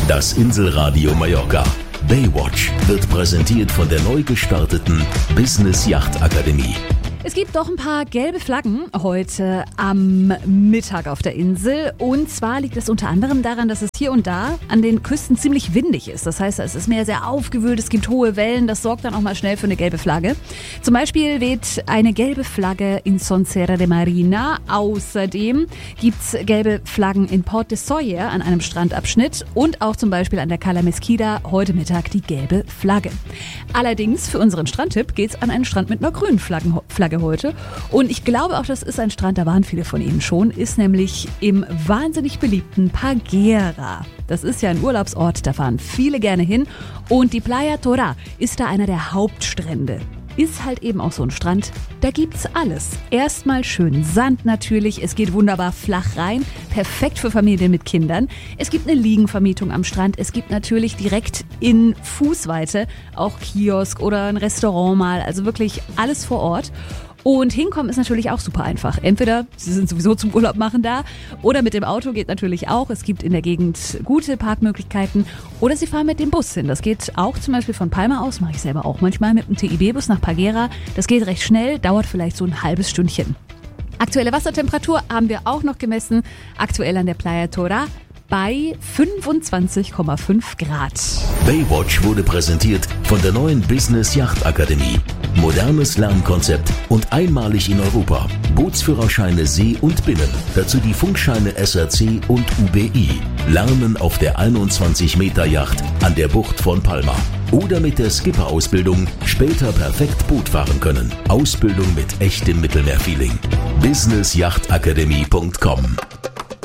Das Inselradio Mallorca. Baywatch wird präsentiert von der neu gestarteten Business Yacht Akademie. Es gibt doch ein paar gelbe Flaggen heute am Mittag auf der Insel. Und zwar liegt es unter anderem daran, dass es hier und da an den Küsten ziemlich windig ist. Das heißt, es ist mehr sehr aufgewühlt, es gibt hohe Wellen. Das sorgt dann auch mal schnell für eine gelbe Flagge. Zum Beispiel weht eine gelbe Flagge in Son Serra de Marina. Außerdem gibt es gelbe Flaggen in Port de Sóller an einem Strandabschnitt. Und auch zum Beispiel an der Cala Mesquida heute Mittag die gelbe Flagge. Allerdings für unseren Strandtipp geht es an einen Strand mit einer grünen Flagge heute. Und ich glaube auch, das ist ein Strand, da waren viele von Ihnen schon, ist nämlich im wahnsinnig beliebten Paguera. Das ist ja ein Urlaubsort, da fahren viele gerne hin. Und die Playa Torá ist da einer der Hauptstrände. Ist halt eben auch so ein Strand, da gibt's alles. Erstmal schön Sand natürlich, es geht wunderbar flach rein, perfekt für Familien mit Kindern. Es gibt eine Liegenvermietung am Strand, es gibt natürlich direkt in Fußweite auch Kiosk oder ein Restaurant mal, also wirklich alles vor Ort. Und hinkommen ist natürlich auch super einfach. Entweder Sie sind sowieso zum Urlaub machen da oder mit dem Auto geht natürlich auch. Es gibt in der Gegend gute Parkmöglichkeiten oder Sie fahren mit dem Bus hin. Das geht auch zum Beispiel von Palma aus, mache ich selber auch manchmal mit dem TIB-Bus nach Paguera. Das geht recht schnell, dauert vielleicht so ein halbes Stündchen. Aktuelle Wassertemperatur haben wir auch noch gemessen. Aktuell an der Playa Torá bei 25,5 Grad. Baywatch wurde präsentiert von der neuen Business Yacht Akademie. Modernes Lernkonzept und einmalig in Europa. Bootsführerscheine See und Binnen. Dazu die Funkscheine SRC und UBI. Lernen auf der 21-Meter-Yacht an der Bucht von Palma. Oder mit der Skipper-Ausbildung später perfekt Boot fahren können. Ausbildung mit echtem Mittelmeerfeeling. businessjachtakademie.com